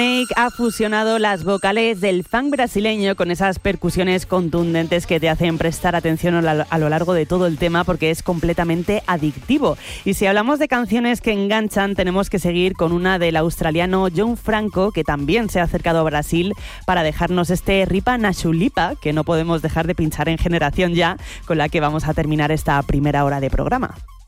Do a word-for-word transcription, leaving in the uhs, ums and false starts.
Snake ha fusionado las vocales del funk brasileño con esas percusiones contundentes que te hacen prestar atención a lo largo de todo el tema porque es completamente adictivo. Y si hablamos de canciones que enganchan, tenemos que seguir con una del australiano John Franco, que también se ha acercado a Brasil para dejarnos este Ripa na Chulipa, que no podemos dejar de pinchar en Generación Ya, con la que vamos a terminar esta primera hora de programa.